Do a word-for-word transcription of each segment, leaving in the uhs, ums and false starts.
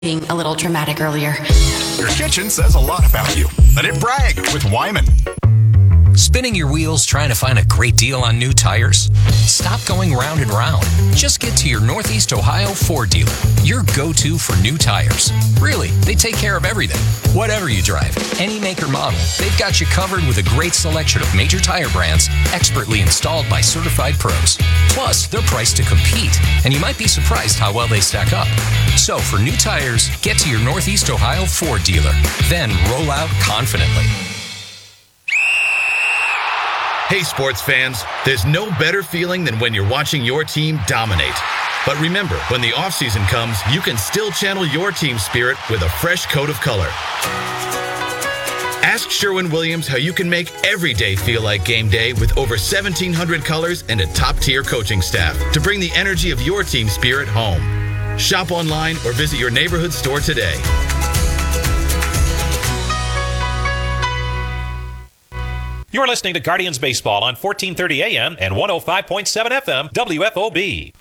being a little dramatic earlier. Your kitchen says a lot about you. Let it brag with Wyman. Spinning your wheels trying to find a great deal on new tires? Stop going round and round. Just get to your Northeast Ohio Ford dealer, your go-to for new tires. Really, they take care of everything. Whatever you drive, any make or model, they've got you covered with a great selection of major tire brands expertly installed by certified pros. Plus, they're priced to compete, and you might be surprised how well they stack up. So for new tires, get to your Northeast Ohio Ford dealer. Then roll out confidently. Hey, sports fans, there's no better feeling than when you're watching your team dominate. But remember, when the offseason comes, you can still channel your team spirit with a fresh coat of color. Ask Sherwin-Williams how you can make every day feel like game day with over seventeen hundred colors and a top-tier coaching staff to bring the energy of your team spirit home. Shop online or visit your neighborhood store today. You're listening to Guardians Baseball on fourteen thirty A M and one oh five point seven F M W F O B.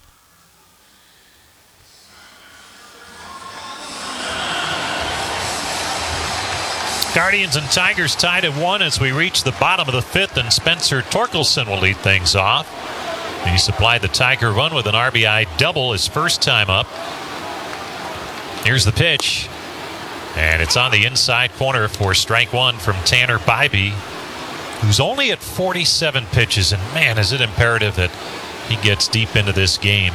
Guardians and Tigers tied at one as we reach the bottom of the fifth, and Spencer Torkelson will lead things off. He supplied the Tiger run with an R B I double his first time up. Here's the pitch, and it's on the inside corner for strike one from Tanner Bybee, who's only at forty-seven pitches, and man, is it imperative that he gets deep into this game,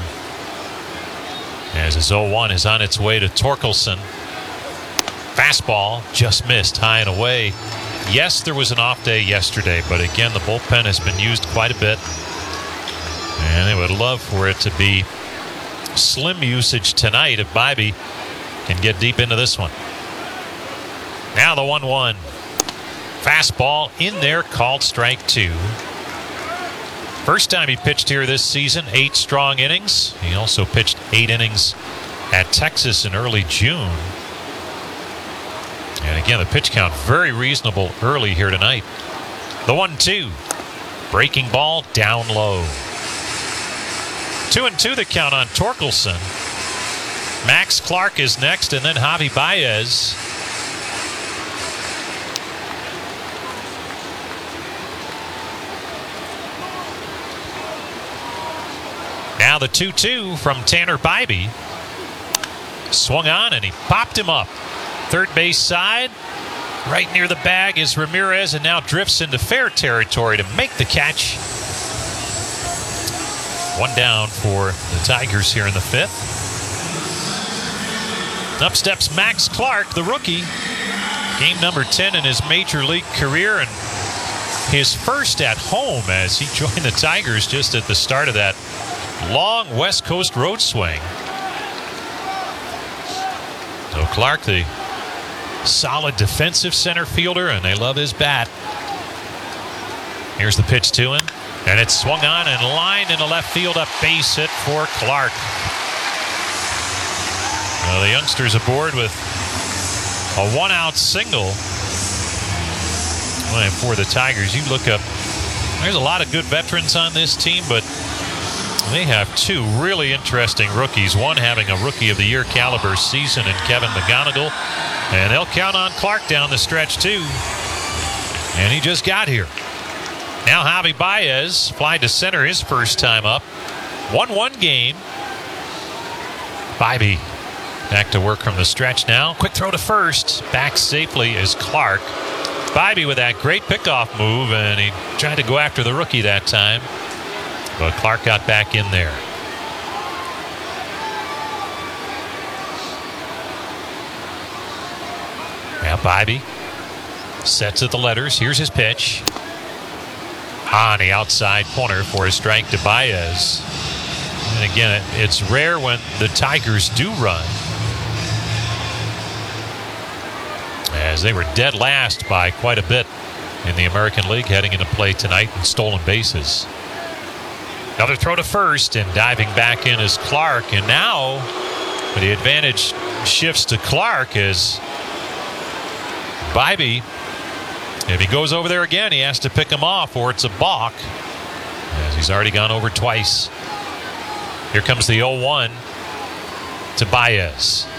as his oh one is on its way to Torkelson. Fastball just missed high and away. Yes, there was an off day yesterday, but again, the bullpen has been used quite a bit, and they would love for it to be slim usage tonight if Bybee can get deep into this one. Now the one one. Fastball in there, called strike two. First time he pitched here this season, eight strong innings. He also pitched eight innings at Texas in early June. And again, the pitch count very reasonable early here tonight. The one two. Breaking ball down low. Two and two the count on Torkelson. Max Clark is next, and then Javi Baez. Now the two two from Tanner Bybee. Swung on and he popped him up. Third base side. Right near the bag is Ramirez, and now drifts into fair territory to make the catch. One down for the Tigers here in the fifth. Up steps Max Clark, the rookie. Game number ten in his major league career, and his first at home as he joined the Tigers just at the start of that long West Coast road swing. So Clark, the solid defensive center fielder, and they love his bat. Here's the pitch to him, and it's swung on and lined into left field, a base hit for Clark. Well, the youngsters aboard with a one-out single. Well, for the Tigers, you look up, there's a lot of good veterans on this team, but they have two really interesting rookies, one having a Rookie of the Year caliber season in Kevin McGonigal, and they'll count on Clark down the stretch too. And he just got here. Now Javi Baez flied to center his first time up. one one game. Bybee back to work from the stretch now. Quick throw to first. Back safely is Clark. Bybee with that great pickoff move, and he tried to go after the rookie that time, but Clark got back in there. Now Bybee sets at the letters. Here's his pitch. On the outside corner for a strike to Baez. And again, it, it's rare when the Tigers do run, as they were dead last by quite a bit in the American League heading into play tonight in stolen bases. Another throw to first, and diving back in is Clark. And now the advantage shifts to Clark as Bybee, if he goes over there again, he has to pick him off or it's a balk, as he's already gone over twice. Here comes the oh one to Baez.